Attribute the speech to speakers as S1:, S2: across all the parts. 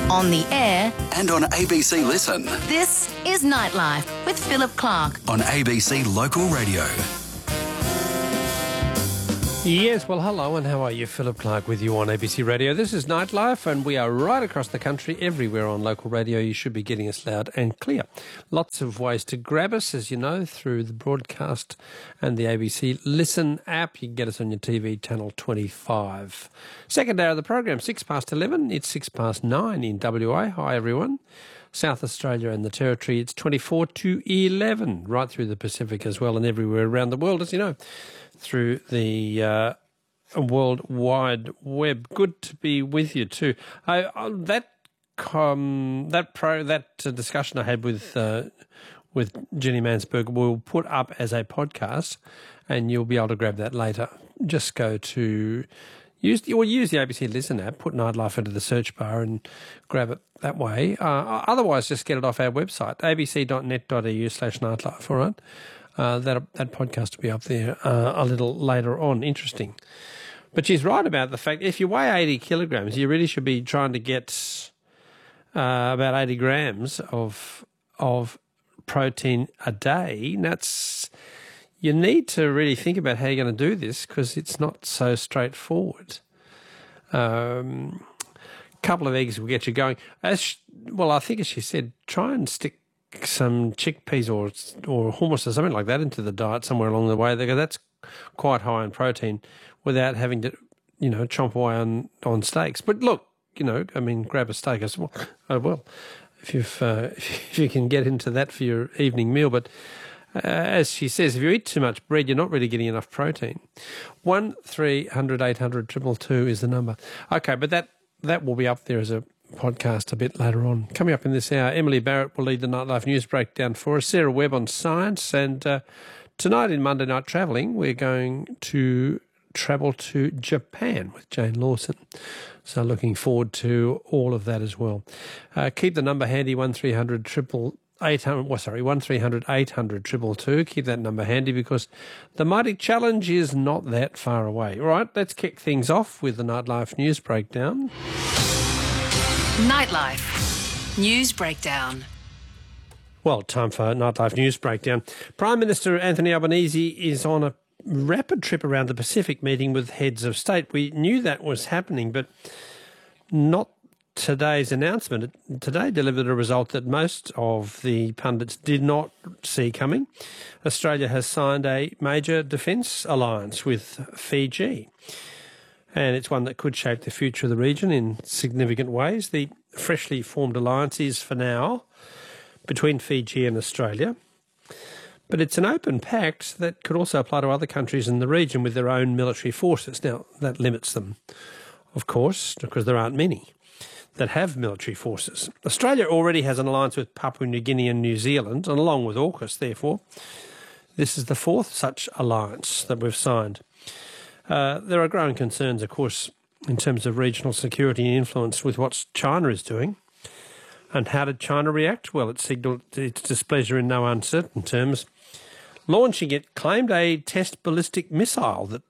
S1: on the air,
S2: and on ABC Listen.
S1: this is Nightlife with Philip Clark.
S2: On ABC Local Radio.
S3: Yes, well, hello and how are you? Philip Clark with you on ABC Radio. This is Nightlife and we are right across the country, everywhere on local radio. You should be getting us loud and clear. Lots of ways to grab us, as you know, through the broadcast and the ABC Listen app. You can get us on your TV, channel 25. Second hour of the program, 11:06. It's 9:06 in WA. Hi, everyone. South Australia and the Territory, it's 11:24, right through the Pacific as well and everywhere around the world, as you know, through the World Wide Web. Good to be with you too. That discussion I had with Jenny Mansberg we'll put up as a podcast, and you'll be able to grab that later. Just go to use the ABC Listen app, put Nightlife into the search bar and grab it that way. Otherwise, just get it off our website, abc.net.au/nightlife, all right? That podcast will be up there a little later on. Interesting. But she's right about the fact if you weigh 80 kilograms, you really should be trying to get about 80 grams of protein a day. And you need to really think about how you're going to do this because it's not so straightforward. Couple of eggs will get you going. I think as she said, try and stick some chickpeas or hummus or something like that into the diet somewhere along the way. That's quite high in protein without having to, chomp away on steaks. But look, grab a steak as well. Oh, well, if you can get into that for your evening meal. But as she says, if you eat too much bread, you're not really getting enough protein. 1300 800 222 is the number. Okay, but that will be up there as a podcast a bit later on. Coming up in this hour, Emily Barrett will lead the Nightlife News Breakdown for us, Sarah Webb on science, and tonight in Monday Night Travelling, we're going to travel to Japan with Jane Lawson. So looking forward to all of that as well. Keep the number handy, 1300 800 222. Keep that number handy because the mighty challenge is not that far away. All right, let's kick things off with the Nightlife News Breakdown.
S1: Nightlife News Breakdown.
S3: Well, time for Nightlife News Breakdown. Prime Minister Anthony Albanese is on a rapid trip around the Pacific meeting with heads of state. We knew that was happening, but not today's announcement. Today delivered a result that most of the pundits did not see coming. Australia has signed a major defence alliance with Fiji, and it's one that could shape the future of the region in significant ways. The freshly formed alliance is, for now, between Fiji and Australia, but it's an open pact that could also apply to other countries in the region with their own military forces. Now, that limits them, of course, because there aren't many that have military forces. Australia already has an alliance with Papua New Guinea and New Zealand, and along with AUKUS, therefore, this is the fourth such alliance that we've signed. There are growing concerns, of course, in terms of regional security and influence with what China is doing. And how did China react? Well, it signalled its displeasure in no uncertain terms, launching it claimed a test ballistic missile that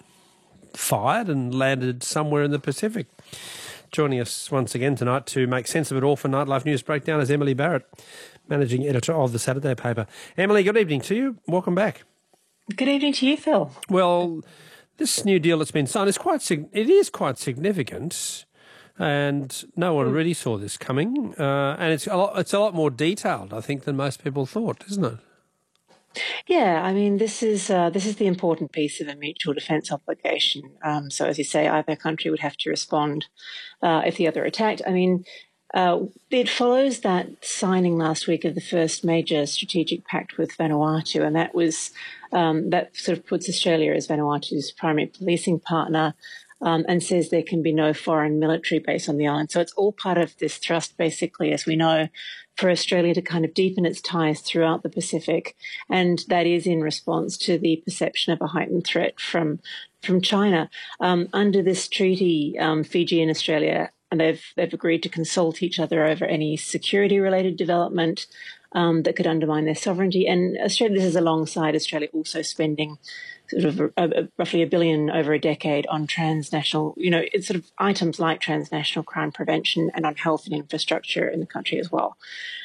S3: fired and landed somewhere in the Pacific. Joining us once again tonight to make sense of it all for Nightlife News Breakdown is Emily Barrett, Managing Editor of the Saturday paper. Emily, good evening to you. Welcome back.
S4: Good evening to you, Phil.
S3: Well, this new deal that's been signed is quite significant, and no one really saw this coming. And it's a lot more detailed, I think, than most people thought, isn't it?
S4: Yeah, I mean, this is the important piece of a mutual defence obligation. So, as you say, either country would have to respond if the other attacked. I mean, it follows that signing last week of the first major strategic pact with Vanuatu, and that was that sort of puts Australia as Vanuatu's primary policing partner. And says there can be no foreign military base on the island. So it's all part of this thrust, basically, as we know, for Australia to kind of deepen its ties throughout the Pacific. And that is in response to the perception of a heightened threat from China. Under this treaty, Fiji and Australia, and they've agreed to consult each other over any security-related development that could undermine their sovereignty. And Australia, this is alongside Australia also spending sort of roughly $1 billion over a decade on transnational, it's sort of items like transnational crime prevention and on health and infrastructure in the country as well.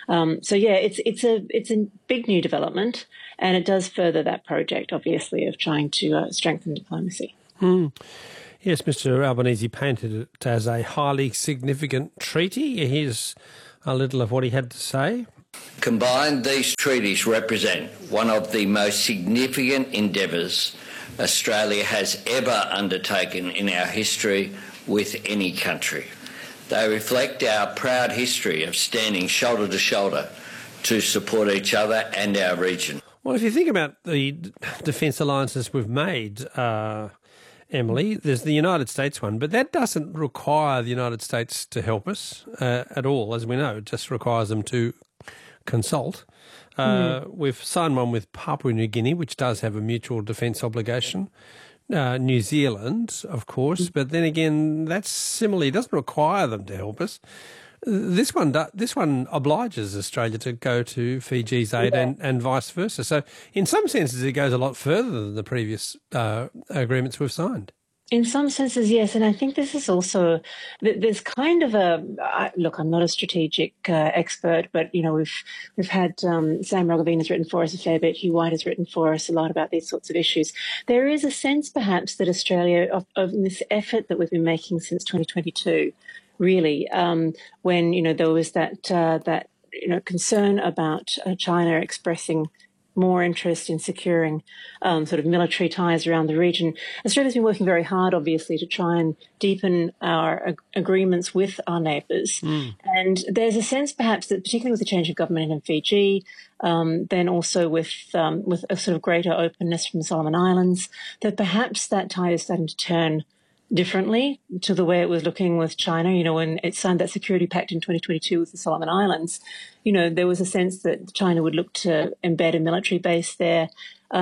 S4: It's a big new development, and it does further that project, obviously, of trying to strengthen diplomacy.
S3: Yes, Mr. Albanese painted it as a highly significant treaty. Here's a little of what he had to say.
S5: Combined, these treaties represent one of the most significant endeavours Australia has ever undertaken in our history with any country. They reflect our proud history of standing shoulder to shoulder to support each other and our region.
S3: Well, if you think about the defence alliances we've made, Emily, there's the United States one, but that doesn't require the United States to help us at all, as we know. It just requires them to consult. We've signed one with Papua New Guinea, which does have a mutual defence obligation. New Zealand, of course, but then again, that similarly doesn't require them to help us. This one obliges Australia to go to Fiji's aid and vice versa. So in some senses, it goes a lot further than the previous agreements we've signed.
S4: In some senses, yes. And I think this is also, there's kind of look, I'm not a strategic expert, but, we've had Sam Roggeveen has written for us a fair bit. Hugh White has written for us a lot about these sorts of issues. There is a sense perhaps that Australia, of this effort that we've been making since 2022, really, when, there was that concern about China expressing more interest in securing sort of military ties around the region. Australia's been working very hard, obviously, to try and deepen our agreements with our neighbours. And there's a sense, perhaps, that particularly with the change of government in Fiji, then also with a sort of greater openness from the Solomon Islands, that perhaps that tide is starting to turn differently to the way it was looking with China. When it signed that security pact in 2022 with the Solomon Islands, there was a sense that China would look to embed a military base there.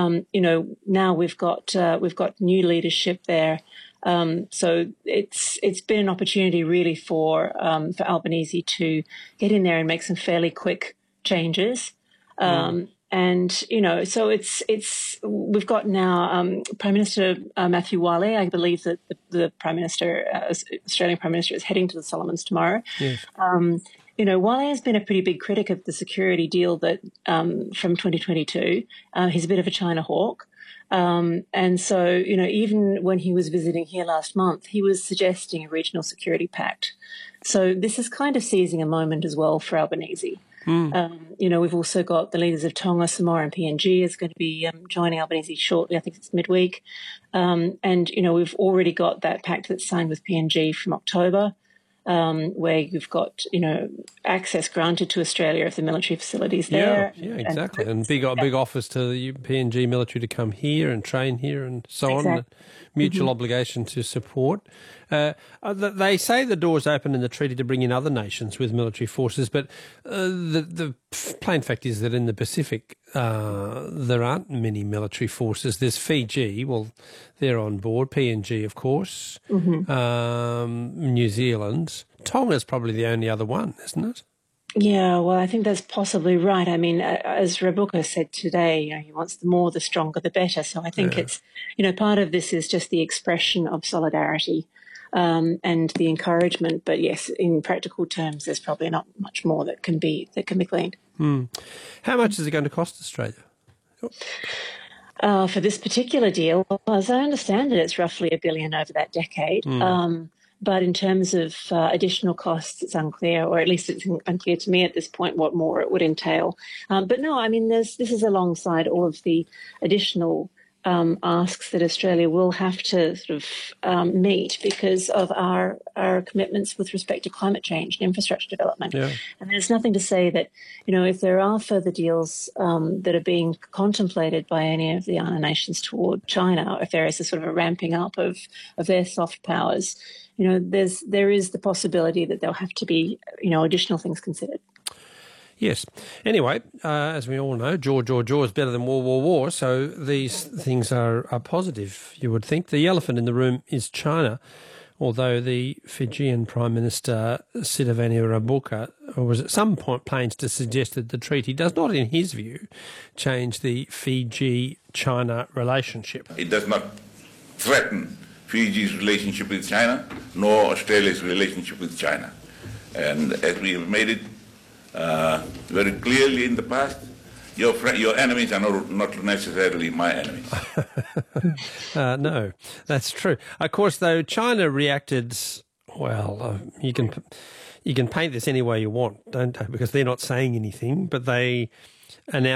S4: Now we've got new leadership there. So it's been an opportunity really for Albanese to get in there and make some fairly quick changes. And, so we've got now Prime Minister Matthew Wale. I believe that the Prime Minister, Australian Prime Minister, is heading to the Solomons tomorrow. Yes. Wale has been a pretty big critic of the security deal that from 2022. He's a bit of a China hawk. And so, even when he was visiting here last month, he was suggesting a regional security pact. So this is kind of seizing a moment as well for Albanese. We've also got the leaders of Tonga, Samoa and PNG is going to be joining Albanese shortly. I think it's midweek. And, we've already got that pact that's signed with PNG from October, where you've got, access granted to Australia of the military facilities there.
S3: Yeah, exactly. And big offers to the PNG military to come here and train here and so on. Mutual obligation to support. They say the door's open in the treaty to bring in other nations with military forces, but the plain fact is that in the Pacific there aren't many military forces. There's Fiji, well, they're on board. PNG, of course. New Zealand. Tonga's probably the only other one, isn't it?
S4: Yeah, well, I think that's possibly right. I mean, as Rabuka said today, he wants the more, the stronger, the better. So I think it's, part of this is just the expression of solidarity and the encouragement. But yes, in practical terms, there's probably not much more that can be gleaned.
S3: How much is it going to cost Australia?
S4: For this particular deal, as I understand it, it's roughly $1 billion over that decade. But in terms of additional costs, it's unclear, or at least it's unclear to me at this point what more it would entail. But no, I mean, this is alongside all of the additional asks that Australia will have to sort of meet because of our commitments with respect to climate change and infrastructure development. Yeah. And there's nothing to say that, if there are further deals that are being contemplated by any of the other nations toward China, or if there is a sort of a ramping up of their soft powers, there is the possibility that there'll have to be, additional things considered.
S3: Yes. Anyway, as we all know, jaw is better than war. So these things are positive, you would think. The elephant in the room is China. although the Fijian Prime Minister Sitiveni Rabuka was at some point pains to suggest that the treaty does not, in his view, change the Fiji-China relationship.
S6: It does not threaten Fiji's relationship with China, nor Australia's relationship with China. And as we have made it very clearly in the past, your enemies are not necessarily my enemies.
S3: No, that's true. Of course, though, China reacted, well, you can paint this any way you want, don't they? Because they're not saying anything, but they announced